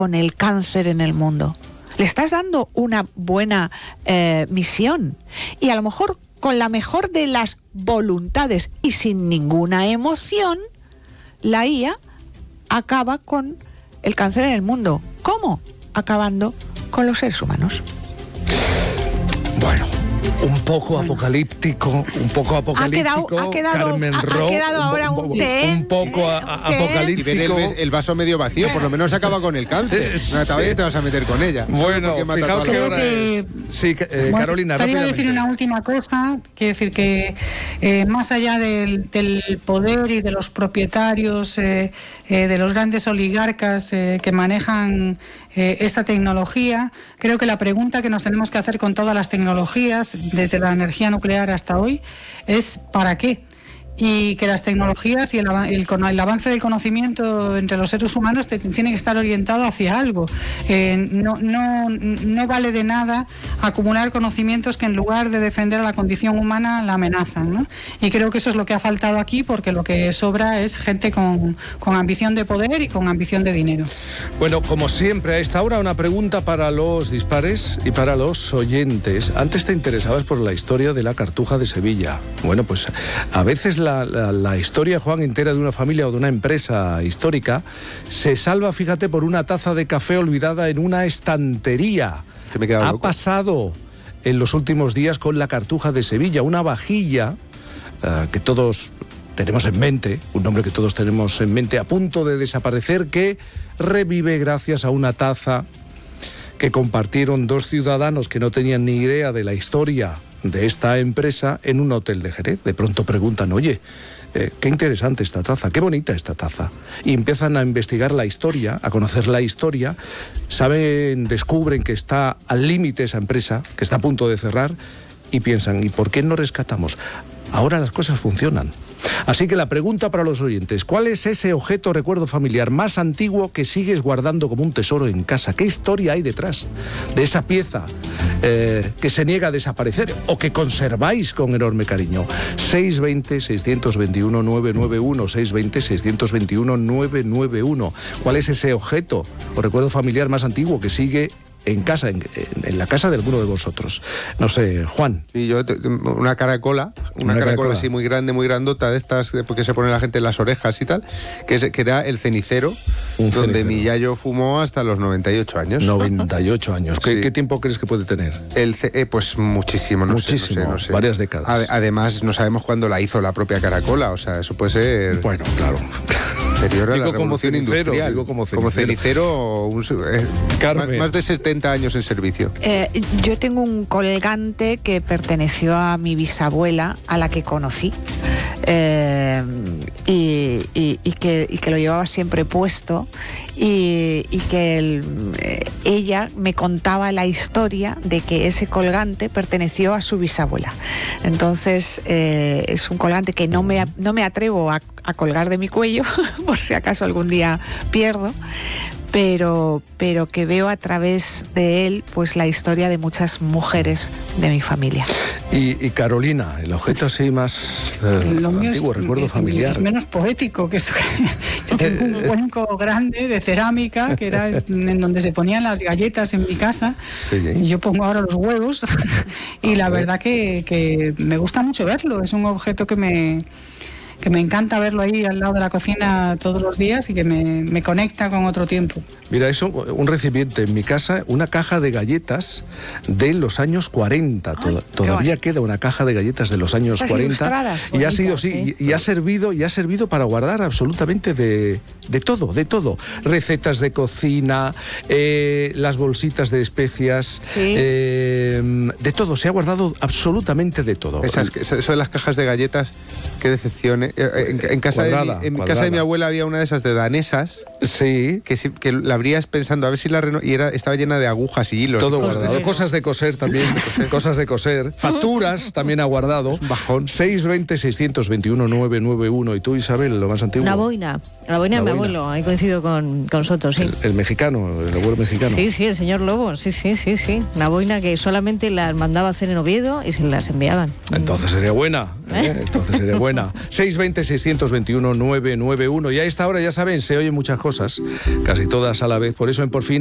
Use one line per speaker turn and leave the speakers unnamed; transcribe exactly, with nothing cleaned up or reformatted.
con el cáncer en el mundo. Le estás dando una buena eh, misión y a lo mejor con la mejor de las voluntades y sin ninguna emoción, la I A acaba con el cáncer en el mundo. ¿Cómo? Acabando con los seres humanos.
Bueno, un poco apocalíptico, un poco apocalíptico.
Ha quedado, ha quedado,
Carmen
ha,
Ro,
ha quedado ahora un,
un,
ten,
un poco a, a, apocalíptico.
Y ver el, el vaso medio vacío, por lo menos acaba con el cáncer.
Sí.
No, todavía te vas a meter con ella.
Bueno, fijaos que ahora
que,
es... Sí, eh,
bueno,
Carolina,
quería
rápidamente.
decir una última cosa, quiero decir que eh, más allá del, del poder y de los propietarios, eh, eh, de los grandes oligarcas eh, que manejan eh, esta tecnología, creo que la pregunta que nos tenemos que hacer con todas las tecnologías, desde la energía nuclear hasta hoy, es ¿para qué? Y que las tecnologías y el, el, el avance del conocimiento entre los seres humanos te, tiene que estar orientado hacia algo. Eh, no, no, no vale de nada acumular conocimientos que en lugar de defender a la condición humana la amenazan, ¿no? Y creo que eso es lo que ha faltado aquí, porque lo que sobra es gente con, con ambición de poder y con ambición de dinero.
Bueno, como siempre, a esta hora una pregunta para los dispares y para los oyentes. Antes te interesabas por la historia de la Cartuja de Sevilla. Bueno, pues a veces la La, la, la historia, Juan, entera de una familia o de una empresa histórica se salva, fíjate, por una taza de café olvidada en una estantería.
Que me he quedado
ha
loco.
pasado en los últimos días con la Cartuja de Sevilla, una vajilla uh, que todos tenemos en mente, un nombre que todos tenemos en mente, a punto de desaparecer, que revive gracias a una taza que compartieron dos ciudadanos que no tenían ni idea de la historia de esta empresa en un hotel de Jerez. De pronto preguntan, oye, eh, qué interesante esta taza, qué bonita esta taza. Y empiezan a investigar la historia, a conocer la historia, saben, descubren que está al límite esa empresa, que está a punto de cerrar, y piensan, ¿y por qué no rescatamos? Ahora las cosas funcionan. Así que la pregunta para los oyentes, ¿cuál es ese objeto recuerdo familiar más antiguo que sigues guardando como un tesoro en casa? ¿Qué historia hay detrás de esa pieza eh, que se niega a desaparecer o que conserváis con enorme cariño? seis dos cero, seis dos uno, nueve nueve uno, seis dos cero, seis dos uno, nueve nueve uno. ¿Cuál es ese objeto o recuerdo familiar más antiguo que sigue en casa, en, en la casa de alguno de vosotros? No sé, Juan.
Sí, yo, una caracola, una, una caracola, caracola así muy grande, muy grandota, de estas que se pone la gente en las orejas y tal, que, es, que era el cenicero,
Un
donde
cenicero.
mi yayo fumó hasta los noventa y ocho años.
noventa y ocho años. ¿Qué,
Sí.
¿Qué tiempo crees que puede tener?
El, eh, pues muchísimo, no
Muchísimo,
sé, no sé, no sé.
varias décadas.
Ade- además, no sabemos cuándo la hizo la propia caracola, o sea, eso puede ser...
Bueno, claro.
Anterior a la
Digo como
revolución
cenicero,
industrial.
digo como
Como
cenicero.
cenicero, un, eh,
Carmen.
más, más de setenta años en servicio.
Eh, yo tengo un colgante que perteneció a mi bisabuela, a la que conocí, eh, y, y, y, que, y que lo llevaba siempre puesto, y, y que el, eh, ella me contaba la historia de que ese colgante perteneció a su bisabuela. Entonces eh, es un colgante que no me, no me atrevo a, a colgar de mi cuello por si acaso algún día pierdo, pero, pero que veo a través de él pues la historia de muchas mujeres de mi familia.
Y, y Carolina, el objeto así más eh,
Lo mío
antiguo,
es,
recuerdo
es
familiar.
menos poético que esto. Yo tengo un cuenco grande de cerámica que era en donde se ponían las galletas en mi casa.
Sí.
Y yo pongo ahora los huevos y
A
la
ver.
verdad que, que me gusta mucho verlo. Es un objeto que me que me encanta verlo ahí al lado de la cocina todos los días y que me, me conecta con otro tiempo.
Mira, eso, un recipiente en mi casa, una caja de galletas de los años cuarenta.
Ay,
Toda- todavía
qué
queda una caja de galletas de los años
Esas
cuarenta.
ilustradas,
Y ha sido,
bonitas,
sí,
¿eh?
y, y ha servido, y ha servido para guardar absolutamente de, de todo, de todo. Recetas de cocina, eh, las bolsitas de especias,
Sí.
eh, de todo. Se ha guardado absolutamente de todo.
Esas, eso de las cajas de galletas, qué decepción. ¿eh? En, en casa,
Cuadrada,
de, mi, en
cuadrada.
casa de mi abuela había una de esas de danesas,
Sí.
que, si- que la abrías pensando a ver si la reno... y era, estaba llena de agujas y hilos.
Todo
y
guardado.
cosas.
Cosas de coser también. Cosas de coser. Facturas también ha guardado.
Un bajón.
seis dos cero, seis dos uno, nueve nueve uno. ¿Y tú, Isabel, lo más antiguo?
Una boina, la boina de
La
mi
boina.
abuelo, ahí coincido con, con nosotros, sí.
El, el mexicano, el abuelo mexicano.
Sí, sí, el señor Lobo, sí, sí, sí, sí. Una boina que solamente las mandaba a hacer en Oviedo y se las enviaban.
Entonces sería buena. ¿eh? Entonces sería buena. seis veinte, seiscientos veintiuno, novecientos noventa y uno. Y a esta hora, ya saben, se oyen muchas cosas, casi todas a la vez. Por eso en Por Fin